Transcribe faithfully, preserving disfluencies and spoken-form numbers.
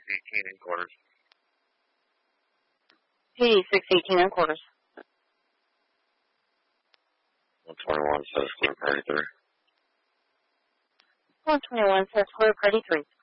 eighteen and quarters. P D six eighteen and quarters. one twenty-one says clear party three. one twenty-one says clear party three.